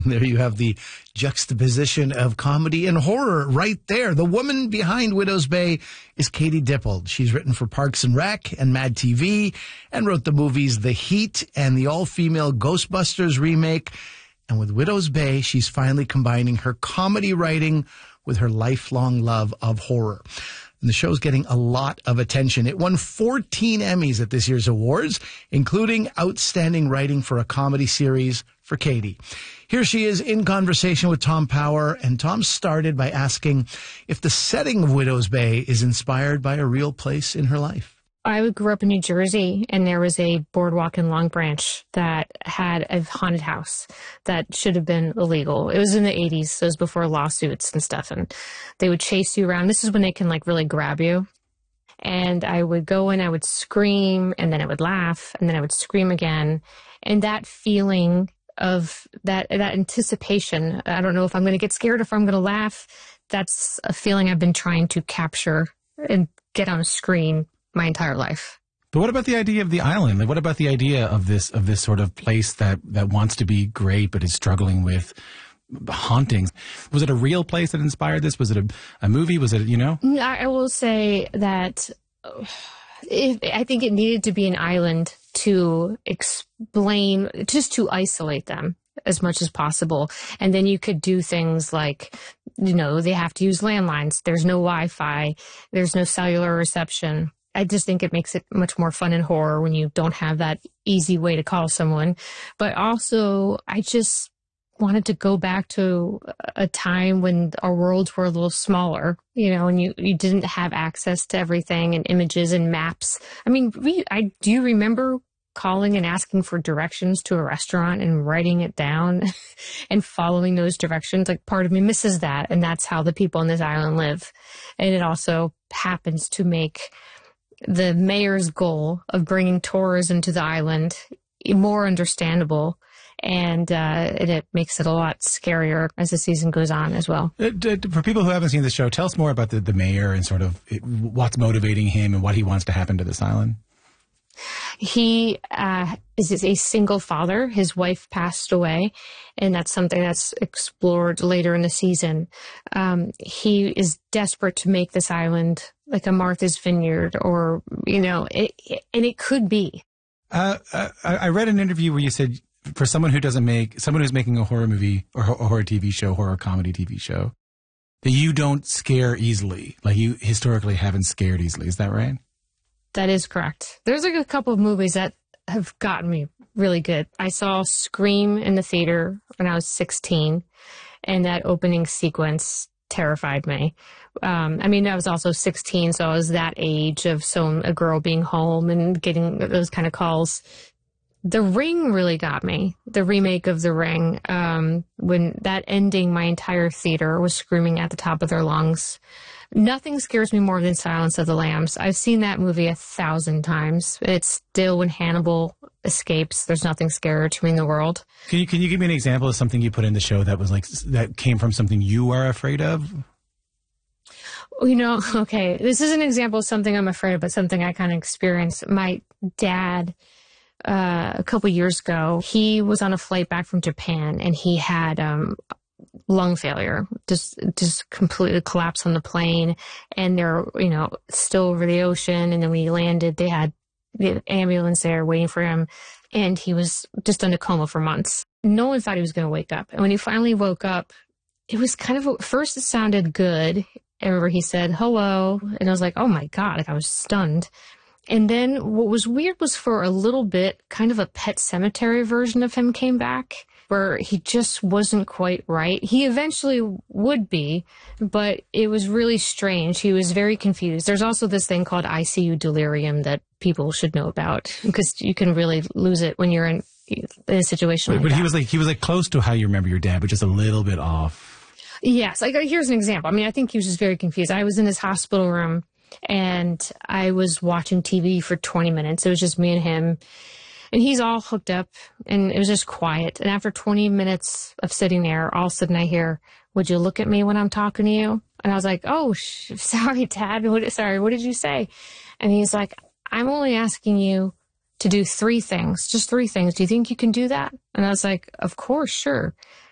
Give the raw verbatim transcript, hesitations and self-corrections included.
There you have the juxtaposition of comedy and horror right there. The woman behind Widow's Bay is Katie Dippold. She's written for Parks and Rec and Mad T V and wrote the movies The Heat and the all-female Ghostbusters remake. And with Widow's Bay, she's finally combining her comedy writing with her lifelong love of horror. And the show's getting a lot of attention. It won fourteen Emmys at this year's awards, including Outstanding Writing for a Comedy Series for Katie. Here she is in conversation with Tom Power, and Tom started by asking if the setting of Widow's Bay is inspired by a real place in her life. I grew up in New Jersey, and there was a boardwalk in Long Branch that had a haunted house that should have been illegal. It was in the eighties, so it was before lawsuits and stuff, and they would chase you around. This is when they can, like, really grab you. And I would go in, I would scream, and then I would laugh, and then I would scream again. And that feeling of that, that anticipation, I don't know if I'm going to get scared or if I'm going to laugh, that's a feeling I've been trying to capture and get on a screen my entire life. But what about the idea of the island? Like, what about the idea of this of this sort of place that, that wants to be great but is struggling with hauntings? Was it a real place that inspired this? Was it a, a movie? Was it, you know? I will say that uh, if, I think it needed to be an island to explain, just to isolate them as much as possible. And then you could do things like, you know, they have to use landlines. There's no Wi-Fi. There's no cellular reception. I just think it makes it much more fun in horror when you don't have that easy way to call someone. But also, I just wanted to go back to a time when our worlds were a little smaller, you know, and you, you didn't have access to everything and images and maps. I mean, we, I do you remember calling and asking for directions to a restaurant and writing it down and following those directions? Like, part of me misses that. And that's how the people on this island live. And it also happens to make the mayor's goal of bringing tourism to the island more understandable, and, uh, and it makes it a lot scarier as the season goes on as well. Uh, for people who haven't seen the show, tell us more about the, the mayor and sort of it, what's motivating him and what he wants to happen to this island. He uh, is a single father. His wife passed away, and that's something that's explored later in the season. Um, he is desperate to make this island like a Martha's Vineyard, or, you know, it, it, and it could be. Uh, I read an interview where you said for someone who doesn't make, someone who's making a horror movie or a horror T V show, horror comedy T V show, that you don't scare easily. Like, you historically haven't scared easily. Is that right? That is correct. There's like a couple of movies that have gotten me really good. I saw Scream in the theater when I was sixteen, and that opening sequence terrified me. Um, I mean, I was also sixteen, so I was that age of some a girl being home and getting those kind of calls. The Ring really got me. The remake of The Ring, um, when that ending, my entire theater was screaming at the top of their lungs. Nothing scares me more than Silence of the Lambs. I've seen that movie a thousand times. It's still, when Hannibal escapes, there's nothing scarier to me in the world. Can you can you give me an example of something you put in the show that was like, that came from something you are afraid of? You know, okay, this is an example of something I'm afraid of, but something I kind of experienced. My dad, uh, a couple years ago, he was on a flight back from Japan, and he had um, lung failure, just just completely collapsed on the plane, and they're, you know, still over the ocean. And then when he landed, they had the ambulance there waiting for him, and he was just in a coma for months. No one thought he was going to wake up. And when he finally woke up, it was kind of, at first it sounded good. I remember he said, hello. And I was like, oh my God, like I was stunned. And then what was weird was, for a little bit, kind of a Pet Sematary version of him came back, where he just wasn't quite right. He eventually would be, but it was really strange. He was very confused. There's also this thing called I C U delirium that people should know about, because you can really lose it when you're in, in a situation Wait, like but that. he was like, he was like close to how you remember your dad, but just a little bit off. Yes. Like, here's an example. I mean, I think he was just very confused. I was in his hospital room, and I was watching T V for twenty minutes. It was just me and him. And he's all hooked up, and it was just quiet. And after twenty minutes of sitting there, all of a sudden I hear, would you look at me when I'm talking to you? And I was like, oh, sh- sorry, Dad. What, sorry, what did you say? And he's like, I'm only asking you to do three things, just three things. Do you think you can do that? And I was like, of course, sure.